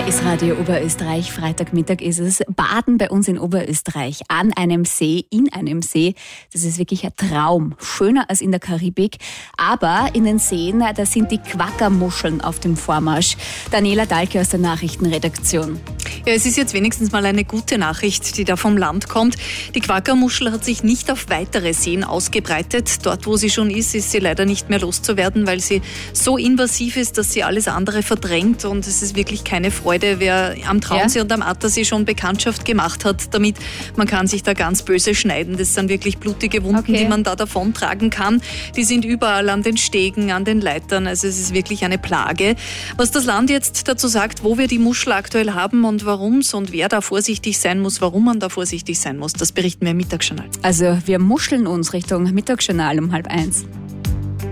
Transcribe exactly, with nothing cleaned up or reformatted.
ist Radio Oberösterreich. Freitagmittag ist es. Baden bei uns in Oberösterreich an einem See, in einem See. Das ist wirklich ein Traum. Schöner als in der Karibik. Aber in den Seen, da sind die Quackermuscheln auf dem Vormarsch. Daniela Dahlke aus der Nachrichtenredaktion. Ja, es ist jetzt wenigstens mal eine gute Nachricht, die da vom Land kommt. Die Quackermuschel hat sich nicht auf weitere Seen ausgebreitet. Dort, wo sie schon ist, ist sie leider nicht mehr loszuwerden, weil sie so invasiv ist, dass sie alles andere verdrängt. Und es ist wirklich keine Freude, wer am Traunsee ja. und am Attersee schon Bekanntschaft gemacht hat damit. Man kann sich da ganz böse schneiden. Das sind wirklich blutige Wunden, okay. die man da davontragen kann. Die sind überall an den Stegen, an den Leitern. Also es ist wirklich eine Plage. Was das Land jetzt dazu sagt, wo wir die Muschel aktuell haben und warum es und wer da vorsichtig sein muss, warum man da vorsichtig sein muss, das berichten wir im Mittagsjournal. Also wir muscheln uns Richtung Mittagsjournal um halb eins.